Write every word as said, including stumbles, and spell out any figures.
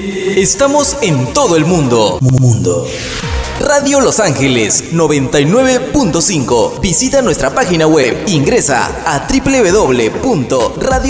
Estamos en todo el mundo. Mundo. Radio Los Ángeles noventa y nueve punto cinco. Visita nuestra página web. Ingresa a doble u doble u doble u punto radio